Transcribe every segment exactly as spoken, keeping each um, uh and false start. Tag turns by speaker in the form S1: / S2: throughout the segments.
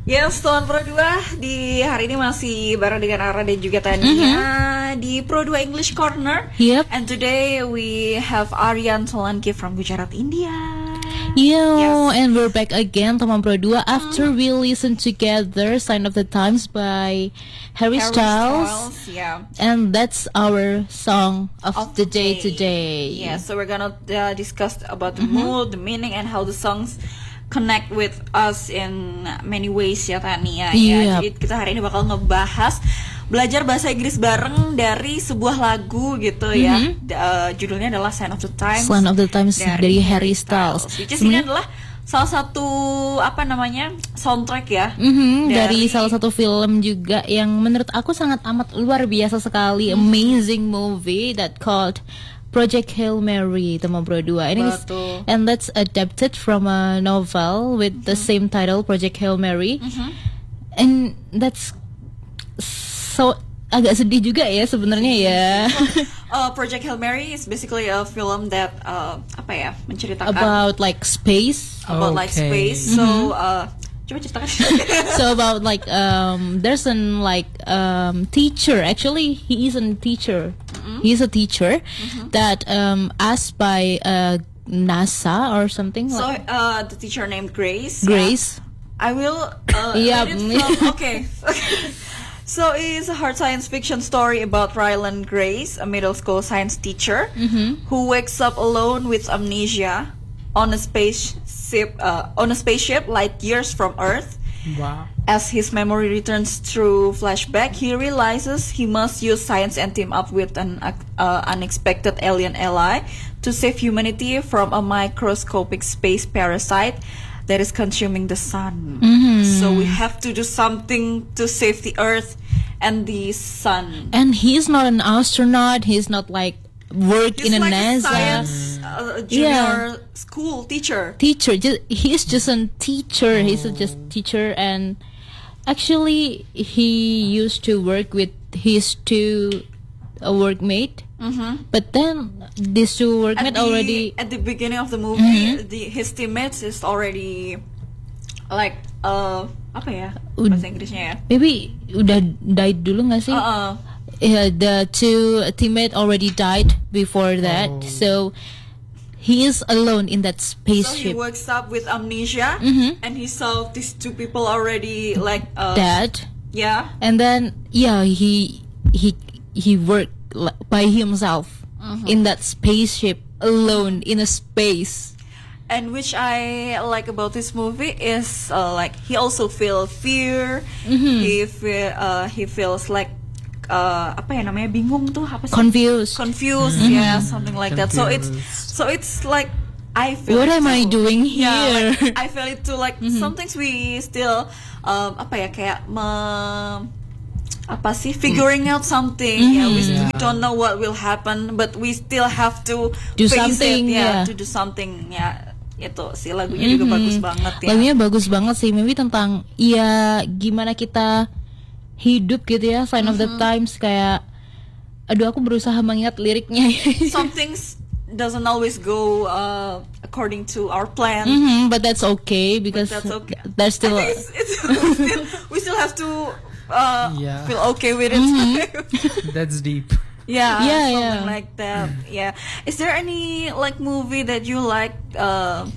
S1: Yes, Tuan Pro dua di hari ini masih bareng dengan Ara dan juga Tania mm-hmm. di Pro dua English Corner.
S2: Yep.
S1: And today we have Aryan Solanki from Gujarat, India.
S2: Yo,
S1: yes.
S2: And we're back again, teman Pro dua, after mm. we listen together Sign of the Times by Harry, Harry Styles.
S1: Styles. Yeah.
S2: And that's our song of,
S1: of
S2: the day,
S1: day
S2: today.
S1: Yeah, so we're gonna uh, discuss about the mm-hmm. mood, the meaning, and how the songs connect with us in many ways ya Tania. Ya.
S2: Yep.
S1: Jadi kita hari ini bakal ngebahas belajar bahasa Inggris bareng dari sebuah lagu gitu ya. Mm-hmm. Uh, judulnya adalah Sign of the Times.
S2: Sign of the Times dari, dari Harry Styles.
S1: Which is ini adalah salah satu apa namanya soundtrack ya.
S2: Mm-hmm, dari, dari salah satu film juga yang menurut aku sangat amat luar biasa sekali, mm-hmm. amazing movie that called Project Hail Mary, teman Pro dua. And, and that's adapted from a novel with mm-hmm. the same title, Project Hail Mary. Mm-hmm. And that's so agak sedih juga ya sebenarnya ya.
S1: uh, Project Hail Mary is basically a film that uh, apa ya menceritakan
S2: about like space,
S1: about okay. like space. So uh, coba ceritakan.
S2: So about like um, there's an like um, teacher. Actually, he is a teacher. Mm-hmm. He's a teacher mm-hmm. that um, asked by uh, NASA or something.
S1: So
S2: like,
S1: uh, the teacher named Grace.
S2: Grace.
S1: Yeah. I will. Uh,
S2: yeah.
S1: Read it from, okay. Okay. So it is a hard science fiction story about Ryland Grace, a middle school science teacher mm-hmm. who wakes up alone with amnesia on a spaceship uh, on a spaceship light years from Earth.
S3: Wow.
S1: As his memory returns through flashback, he realizes he must use science and team up with an uh, unexpected alien ally to save humanity from a microscopic space parasite that is consuming the sun.
S2: Mm-hmm.
S1: So we have to do something to save the Earth and the sun.
S2: And he's not an astronaut. He's not like work
S1: he's
S2: in a
S1: like
S2: NASA.
S1: A science uh, junior yeah. school teacher.
S2: Teacher. Just, he's just a teacher. Oh. He's a just teacher, and actually he used to work with his two a workmate. Mm-hmm. But then these two workmates already
S1: at the beginning of the movie, mm-hmm. the his teammates is already like uh apa ya bahasa Inggrisnya ya?
S2: Maybe udah died dulu nggak sih?
S1: Uh-uh.
S2: Yeah, the two teammates already died before that, oh. so he is alone in that spaceship.
S1: So he wakes up with amnesia,
S2: mm-hmm.
S1: and he saw these two people already like uh,
S2: dead.
S1: Yeah,
S2: and then yeah, he he he worked by himself mm-hmm. in that spaceship alone in a space.
S1: And which I like about this movie is uh, like he also feel fear. Mm-hmm. He feel uh, he feels like uh, apa ya namanya bingung tuh apa sih?
S2: Confused.
S1: Confused, mm-hmm. yeah, something like
S3: Confused.
S1: that. So it's so it's like I feel.
S2: What
S1: it
S2: am
S1: too.
S2: I doing here?
S1: Yeah, like, I feel it too. Like mm-hmm. sometimes we still um, apa ya kayak me, apa sih figuring out something. Mm-hmm. Yeah, we, yeah. we don't know what will happen, but we still have to
S2: do
S1: face
S2: something.
S1: It, yeah,
S2: yeah,
S1: to do something. Yeah. Itu sih lagunya mm-hmm. juga bagus banget ya.
S2: Lagunya bagus banget sih, maybe tentang ya gimana kita hidup gitu ya, Sign mm-hmm. of the Times kayak aduh aku berusaha mengingat liriknya.
S1: Some things doesn't always go uh, according to our plan.
S2: Mm-hmm, but that's okay because
S1: but that's okay.
S2: There's still, a...
S1: it's, it's still we still have to uh, yeah. feel okay with it.
S2: Mm-hmm.
S3: That's deep.
S1: Yeah,
S2: yeah,
S1: something
S2: yeah.
S1: like that. Yeah. Is there any like movie that you like? Uh,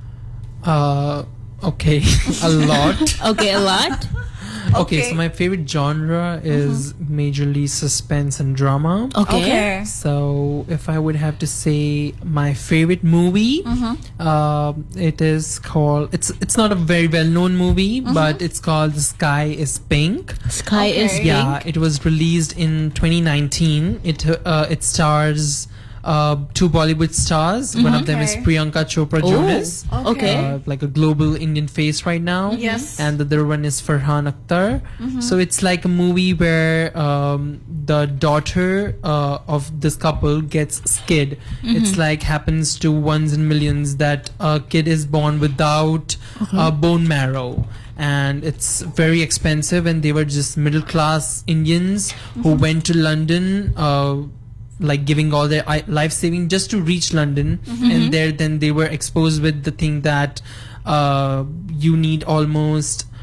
S3: uh okay, a lot.
S2: Okay, a lot.
S3: Okay, okay, so my favorite genre is mm-hmm. majorly suspense and drama.
S2: Okay.
S1: okay.
S3: So if I would have to say my favorite movie, mm-hmm. uh, it is called. It's it's not a very well known movie, mm-hmm. but it's called The Sky Is Pink.
S2: Sky
S1: okay.
S2: is Pink.
S3: Yeah, it was released in twenty nineteen. It uh, it stars uh, two Bollywood stars. Mm-hmm. One of them
S1: okay.
S3: is Priyanka Chopra
S2: oh,
S3: Jonas,
S2: okay,
S3: uh, like a global Indian face right now.
S1: Yes,
S3: and the other one is Farhan Akhtar. Mm-hmm. So it's like a movie where um, the daughter uh, of this couple gets skid. Mm-hmm. It's like happens to ones in millions that a kid is born without mm-hmm. uh, bone marrow. And it's very expensive, and they were just middle class Indians mm-hmm. who went to London, uh, like giving all their life saving just to reach London. Mm-hmm. And there then they were exposed with the thing that uh, you need almost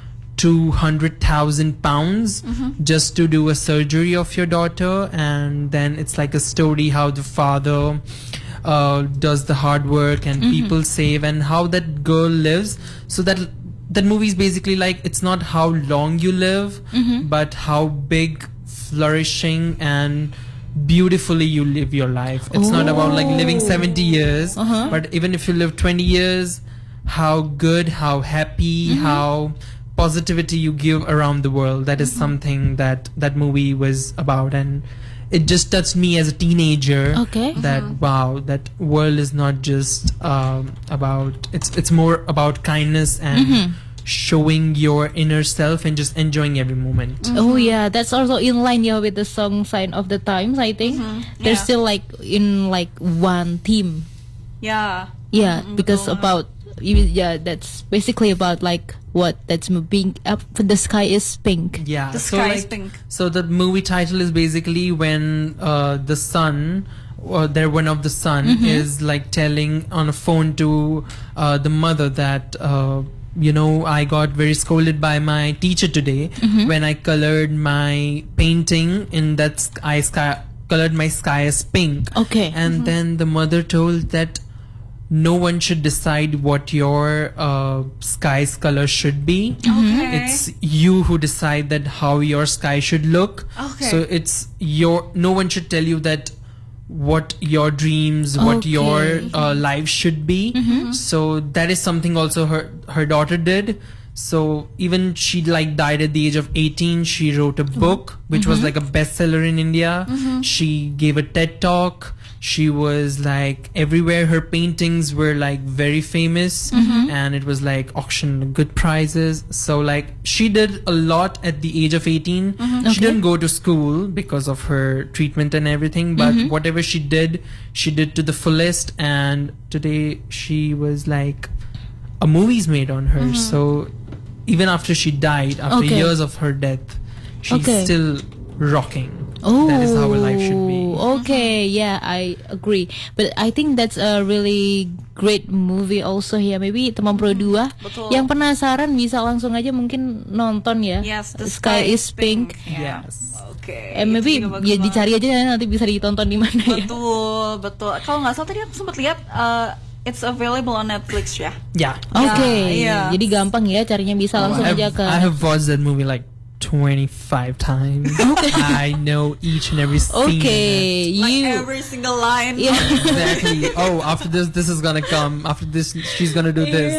S3: two hundred thousand pounds
S1: Mm-hmm.
S3: just to do a surgery of your daughter, and then it's like a story how the father uh, does the hard work and people save, and how that girl lives. So that that movie is basically like, it's not how long you live, but how big, flourishing, and beautifully you live your life. It's not about like living seventy years,
S2: Uh-huh.
S3: but even if you live twenty years, how good, how happy, how positivity you give around the world. That is something that that movie was about, and it just touched me as a teenager.
S2: Okay.
S3: That wow, that world is not just um, about, it's it's more about kindness and showing your inner self and just enjoying every moment.
S2: Oh yeah, that's also in line, yeah, with the song "Sign of the Times." I think they're
S1: Yeah.
S2: still like in like one theme.
S1: Yeah.
S2: Yeah,
S1: Mm,
S2: because
S1: betul.
S2: about you- yeah, that's basically about like what that's being up. The sky is pink.
S3: Yeah,
S1: The
S3: so
S1: sky
S3: like,
S1: is pink.
S3: so the movie title is basically when uh, the son, or there one of the son is like telling on a phone to uh, the mother that uh, you know, I got very scolded by my teacher today when I colored my painting in that sky, sky colored my sky as pink.
S2: Okay.
S3: And then the mother told that no one should decide what your uh, sky's color should be.
S1: Okay.
S3: It's you who decide that how your sky should look.
S1: Okay.
S3: So it's your, no one should tell you that what your dreams, what
S2: Okay.
S3: your uh, life should be. So that is something also her her daughter did. So even she like died at the age of eighteen. She wrote a book which was like a bestseller in India. She gave a TED talk. She was like everywhere. Her paintings were like very famous, and it was like auctioned good prizes. So like she did a lot at the age of eighteen. She
S2: Okay.
S3: didn't go to school because of her treatment and everything, but whatever she did, she did to the fullest. And today she was like, a movie's made on her. So even after she died, after
S2: Okay.
S3: years of her death, she's
S2: Okay.
S3: still rocking.
S2: Oh,
S3: That is how a life should be.
S2: Okay, yeah, I agree. But I think that's a really great movie also here. Maybe teman Pro dua
S1: Betul.
S2: yang penasaran bisa langsung aja mungkin nonton ya.
S1: Yes, the
S2: Sky is Pink.
S1: Yeah.
S3: Yes.
S1: Oke.
S2: Eh, maybe
S1: itu juga bagus
S2: ya
S1: banget.
S2: dicari aja ya, nanti bisa ditonton di mana ya.
S1: Betul, betul. Kalau nggak salah tadi aku sempat lihat, uh, it's available on Netflix ya.
S3: Yeah.
S2: Oke,
S1: iya.
S2: jadi gampang ya carinya, bisa langsung
S3: I've-
S2: aja ke.
S3: I have watched that movie like twenty-five times. I know each and every scene. in
S2: Okay,
S1: Like
S2: you.
S1: every single line.
S2: Yeah.
S3: it. Exactly. Oh, after this, this is gonna come. After this, she's gonna do this.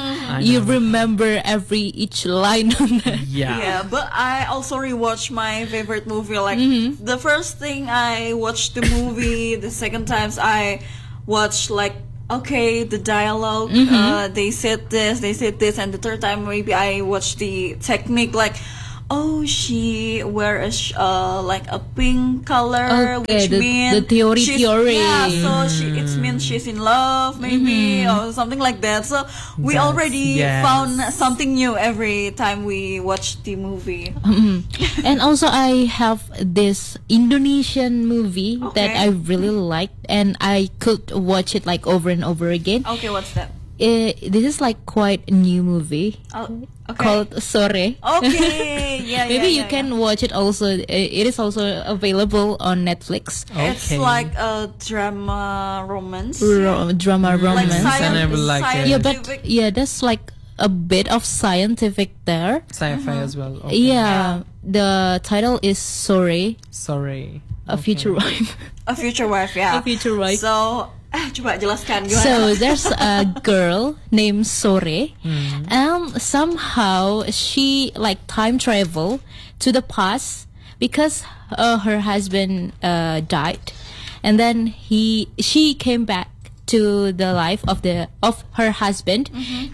S3: I
S2: You
S3: know.
S2: remember every each line on that.
S3: Yeah.
S1: Yeah, but I also rewatch my favorite movie. Like
S2: Mm-hmm.
S1: the first thing I watched the movie, the second times I watched like okay the dialogue.
S2: Mm-hmm.
S1: Uh, they said this, they said this, and the third time maybe I watched the technique. Like oh, she wear a sh- uh, like a pink color,
S2: Okay,
S1: which
S2: the-
S1: means
S2: the theory-
S1: she's-
S2: theory.
S1: Yeah, so she it means she's in love, maybe or something like that. So we
S3: That's-
S1: already
S3: yes.
S1: found something new every time we watch the movie.
S2: Mhm. And also I have this Indonesian movie that
S1: Okay.
S2: I really liked, and I could watch it like over and over again.
S1: Okay, what's that?
S2: Eh, this is like quite a new movie
S1: Oh, okay.
S2: called Sore.
S1: Okay, yeah,
S2: Maybe
S1: yeah,
S2: you
S1: yeah,
S2: can
S1: yeah.
S2: watch it also. Eh, It is also available on Netflix.
S1: It's
S3: Okay.
S1: like a drama romance.
S2: Ro- drama
S1: Like
S2: romance.
S3: I never liked it.
S2: Yeah, but
S1: scientific-
S2: yeah, there's like a bit of scientific there.
S3: Sci-fi as well. Okay.
S2: Yeah, the title is Sore,
S3: Sorry.
S2: a
S3: Okay.
S2: future wife.
S1: a future wife, yeah.
S2: A future wife.
S1: So, eh, coba jelaskan gimana?
S2: So there's a girl named Sore, and somehow she like time travel to the past because uh, her husband uh, died, and then he she came back to the life of the of her husband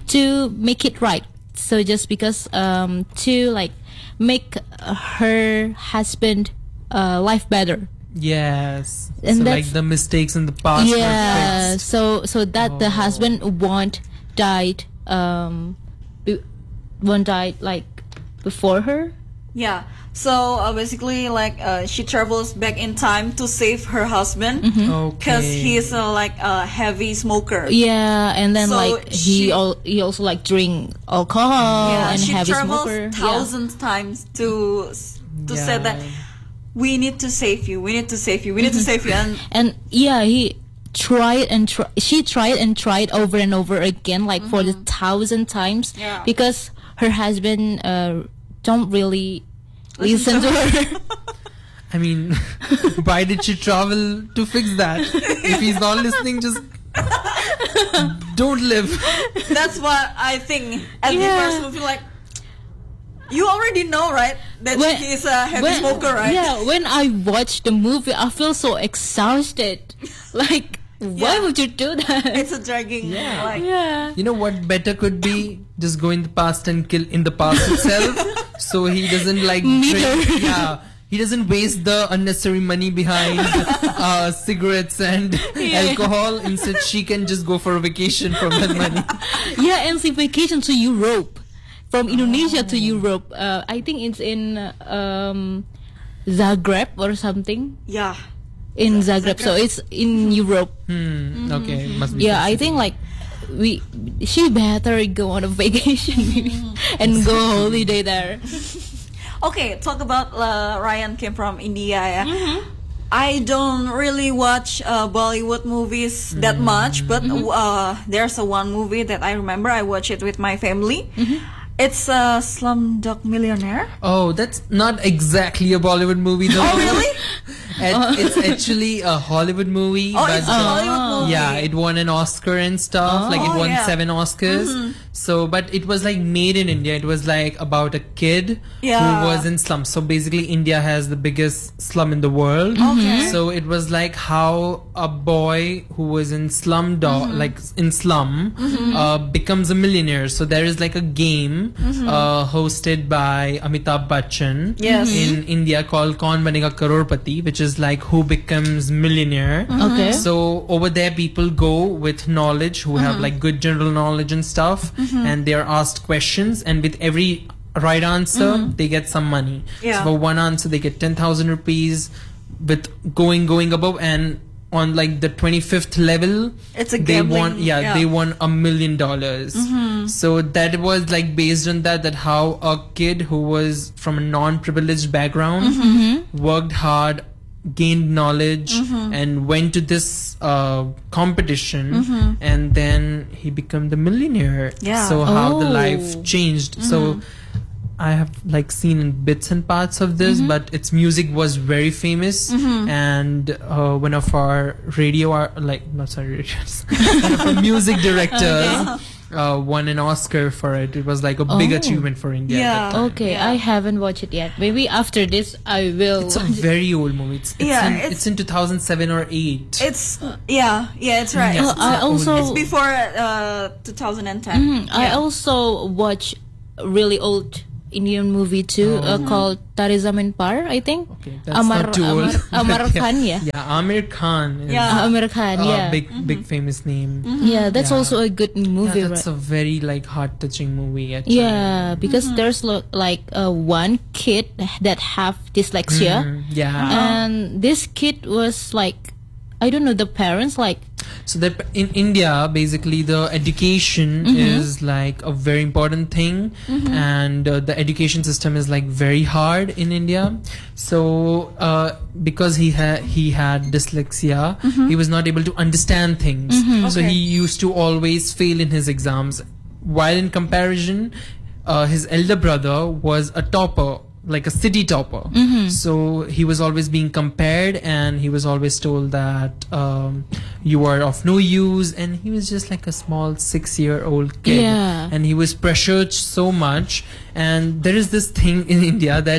S2: to make it right. So just because um, to like make her husband uh, life better.
S3: Yes.
S2: And
S3: so
S2: that's-
S3: like the mistakes in the past were
S2: Yeah,
S3: fixed.
S2: so so that the
S3: Oh.
S2: husband won't died um be- won't died like before her,
S1: Yeah. So uh, basically, like uh, she travels back in time to save her husband because
S3: Okay.
S1: he's uh, like a heavy smoker.
S2: Yeah, and then
S1: So
S2: like he
S1: she-
S2: al- he also like drink alcohol
S1: Yeah,
S2: and
S1: she
S2: heavy
S1: travels
S2: smoker. Yeah.
S1: thousands times to to say
S3: Yeah.
S1: that we need to save you. We need to save you. We need to save you. And
S2: And yeah, he tried and tr- she tried and tried over and over again, like for the thousand times,
S1: Yeah.
S2: because her husband uh, don't really
S1: Listen
S2: listen,
S1: to
S2: to her.
S3: I mean, why did she travel to fix that? If he's not listening, just don't live.
S1: that's what I think. As the
S2: Yeah.
S1: person will feel like, you already know, right? That
S2: When-
S1: he's a heavy
S2: when-
S1: smoker, right?
S2: Yeah, when I watch the movie, I feel so exhausted. Like, why
S1: Yeah.
S2: would you do that?
S1: It's a dragging.
S3: Yeah.
S1: Like,
S2: yeah.
S3: You know what better could be? Just go in the past and kill in the past itself, so he doesn't like
S2: Meter.
S3: drink. Yeah, he doesn't waste the unnecessary money behind uh, cigarettes and alcohol. Instead, she can just go for a vacation from that money.
S2: Yeah, and see vacation to Europe. From Indonesia to Europe. Uh, I think it's in uh, um, Zagreb or something.
S1: yeah.
S2: In Zagreb. So it's in Europe.
S3: Hmm. Okay. Must be.
S2: Yeah, I think like we she better go on a vacation maybe and go holiday there.
S1: Okay, talk about uh, Ryan came from India. Yeah. I don't really watch uh, Bollywood movies that much, but uh, there's a one movie that I remember. I watched it with my family. It's a Slumdog Millionaire.
S3: Oh, that's not exactly a Bollywood movie, though.
S1: Oh, really?
S3: And it's actually a Hollywood movie.
S1: Oh,
S3: but
S1: it's a
S3: uh,
S1: Hollywood movie.
S3: Yeah, it won an Oscar and stuff. Like it
S1: Oh,
S3: won
S1: yeah.
S3: seven Oscars. So, but it was like made in India. It was like about a kid
S1: Yeah.
S3: who was in slums. So basically, India has the biggest slum in the world.
S1: Okay.
S3: So it was like how a boy who was in slum dog, like in slum, uh, becomes a millionaire. So there is like a game uh, hosted by Amitabh Bachchan
S1: Yes.
S3: in India called Kaun Banega Crorepati, which is like who becomes millionaire.
S2: Okay.
S3: So over there, people go with knowledge, who have like good general knowledge and stuff, and they are asked questions, and with every right answer, they get some money.
S1: Yeah.
S3: So for one answer, they get ten thousand rupees. With going going above, and on like the twenty-fifth level,
S1: It's a
S3: they
S1: gambling,
S3: won. Yeah,
S1: yeah.
S3: they won a million dollars. So that was like based on that. That how a kid who was from a non-privileged background worked hard, gained knowledge, and went to this uh, competition, and then he became the millionaire.
S1: Yeah.
S3: So how the
S2: Oh.
S3: life changed. So I have like seen in bits and parts of this, but its music was very famous, and uh, one of our radio, ar- like not sorry, radios, one of our music directors uh, won an Oscar for it. It was like a big
S2: Oh.
S3: achievement for India. at
S1: Yeah.
S3: that time.
S2: Okay,
S1: Yeah.
S2: I haven't watched it yet. Maybe after this I will.
S3: It's a
S2: watch it.
S3: very old movie. It's, it's,
S1: Yeah,
S3: in,
S1: it's-
S3: it's in two thousand seven or eight.
S1: It's yeah, yeah, it's right.
S3: Yeah.
S1: It's,
S2: Uh, I also
S1: it's before uh, two thousand ten.
S2: Mm, I
S1: Yeah.
S2: also watch a really old Indian movie too, uh, called Tare Zameen Par, I think.
S3: Okay, that's
S2: Amar
S3: not too old.
S2: Amar, Amar Khan, yeah.
S3: Yeah, Amir Khan. Is
S1: Yeah.
S2: Uh, Amir Khan,
S3: a
S2: yeah.
S3: big, big famous name.
S2: Yeah, that's
S3: Yeah.
S2: also a good movie,
S3: Yeah, that's
S2: right?
S3: a very like heart-touching movie. Actually.
S2: Yeah, because there's lo- like uh, one kid that have dyslexia,
S3: Mm, yeah.
S2: and this kid was like, I don't know, the parents like,
S3: So that in India, basically, the education is like a very important thing, and uh, the education system is like very hard in India. So uh, because he had he had dyslexia, he was not able to understand things. So
S1: Okay.
S3: he used to always fail in his exams. While in comparison, uh, his elder brother was a topper, like a city topper. So he was always being compared, and he was always told that um, you are of no use. And he was just like a small six-year-old kid,
S2: Yeah.
S3: and he was pressured so much. And there is this thing in India that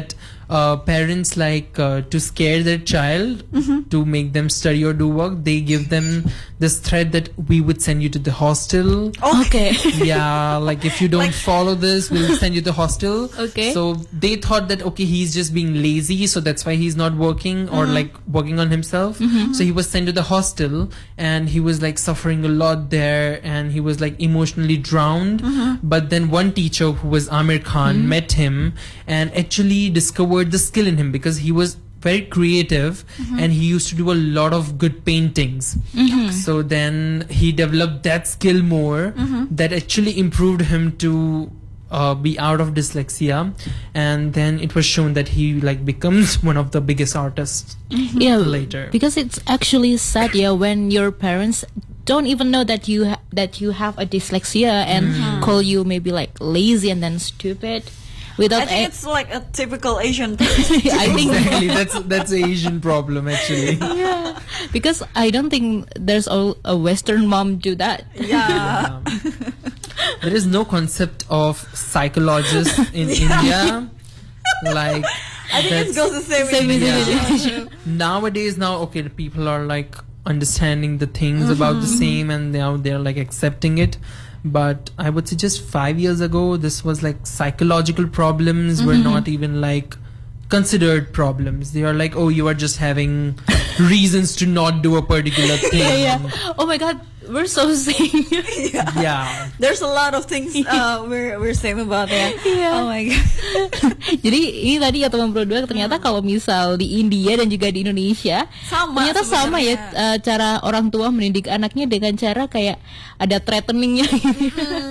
S3: uh, parents like uh, to scare their child
S1: Mm-hmm.
S3: to make them study or do work, they give them this threat that we would send you to the hostel.
S2: Okay.
S3: Yeah, like if you don't
S1: Like-
S3: follow this, we'll send you to the hostel.
S2: Okay.
S3: So they thought that okay, he's just being lazy, so that's why he's not working or like working on himself. So he was sent to the hostel, and he was like suffering a lot there, and he was like emotionally drowned. But then one teacher who was Amir Khan met him and actually discovered the skill in him, because he was very creative and he used to do a lot of good paintings. So then he developed that skill more, that actually improved him to uh, be out of dyslexia, and then it was shown that he like becomes one of the biggest artists
S2: Yeah,
S3: later.
S2: because it's actually sad, yeah, when your parents don't even know that you ha- that you have a dyslexia and call you maybe like lazy and then stupid without
S1: I think
S2: a-
S1: it's like a typical Asian thing.
S2: I think
S3: Exactly, that's that's an Asian problem actually.
S2: yeah, because I don't think there's a, a Western mom do that.
S1: Yeah.
S3: Um, there is no concept of psychologist in India. Like
S1: I think it
S3: that's-
S1: goes the same,
S2: Same
S1: in
S2: with
S1: India.
S3: nowadays now okay, the people are like understanding the things about the same, and now they're like accepting it. But I would say just five years ago, this was like psychological problems were not even like considered problems. They are like, oh, you are just having reasons to not do a particular thing.
S2: Yeah. Oh my God, we're so same.
S3: Yeah.
S1: There's a lot of things uh, we're we're same about that.
S2: Yeah.
S1: Oh my god.
S2: Jadi ini tadi kata Bang Brodua, ternyata kalau misal di India dan juga di Indonesia
S1: Sama
S2: ternyata sama ya
S1: sebenarnya.
S2: uh, cara orang tua mendidik anaknya dengan cara kayak ada threateningnya gitu.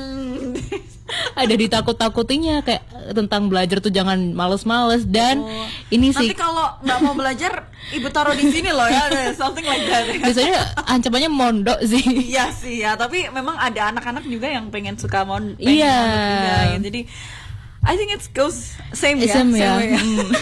S2: Ada ditakut-takutinya kayak tentang belajar tuh jangan males-males dan
S1: Oh.
S2: ini sih
S1: Nanti kalau nggak mau belajar, ibu taruh di sini loh ya, ada something like that.
S2: biasanya ancamannya mondok sih.
S1: Iya sih ya, tapi memang ada anak-anak juga yang pengen suka mon, pengen
S2: Iya.
S1: mondok juga, ya. Jadi I think it goes same ya,
S2: Same ya.
S1: way ya.
S2: Hmm.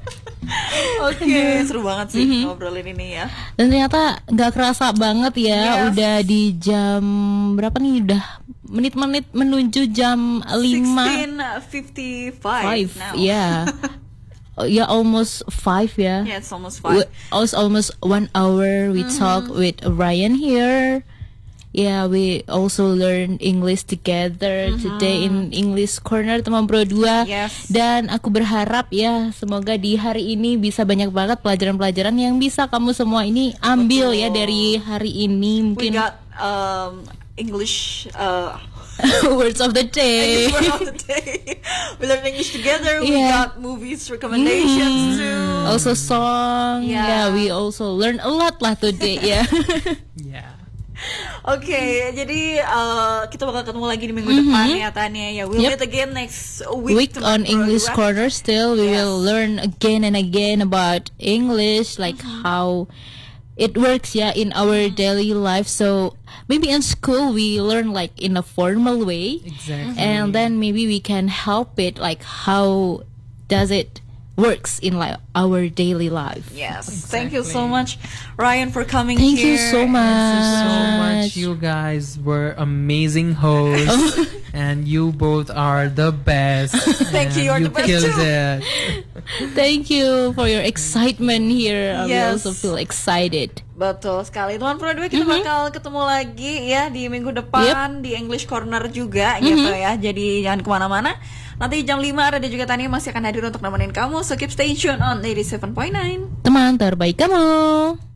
S1: Oke, seru banget sih ngobrolin ini ya.
S2: Dan ternyata nggak kerasa banget ya,
S1: Yes.
S2: udah di jam berapa nih? Udah menit-menit menuju jam lima.
S1: sixteen fifty-five
S2: Five,
S1: now.
S2: yeah. Oh, yeah, almost five, yeah.
S1: Yeah, it's almost
S2: We-
S1: five.
S2: also almost one hour we talk with Ryan here. Yeah, we also learn English together today in English Corner teman Brodua.
S1: Yes.
S2: Dan aku berharap ya semoga di hari ini bisa banyak banget pelajaran-pelajaran yang bisa kamu semua ini ambil
S1: Betul.
S2: ya dari hari ini.
S1: We
S2: Mungkin
S1: got um, English uh,
S2: words of the day.
S1: English word of the day. We learned English together. We
S2: Yeah.
S1: got movies recommendations too.
S2: Also song.
S1: Yeah.
S2: Yeah, we also learn a lot lah today ya.
S3: Yeah.
S1: Oke, jadi uh, kita bakal ketemu lagi di minggu depan ya Tania. Ya, we'll
S2: Yep.
S1: meet again next week.
S2: Week on
S1: teman-teman
S2: English
S1: berdua.
S2: Corner still we
S1: Yes.
S2: will learn again and again about English, like how it works yeah in our daily life. So maybe in school we learn like in a formal way,
S3: Exactly.
S2: and then maybe we can help it like how does it works in like our daily life.
S1: Yes, thank you so much, Ryan, for coming
S2: Thank
S1: here.
S2: you so much.
S3: Thank you so much. You guys were amazing hosts, and you both are the best.
S1: Thank you,
S3: and
S1: you're the best
S3: killed
S1: too.
S3: it.
S2: Thank you for your excitement here. We
S1: Yes.
S2: also feel excited.
S1: Betul sekali, teman Pro dua kita bakal ketemu lagi ya di minggu depan di English Corner juga gitu ya. Jadi jangan kemana-mana. Nanti jam lima ada juga Tania masih akan hadir untuk nemenin kamu. So keep stay tuned on eighty-seven point nine.
S2: Teman terbaik kamu.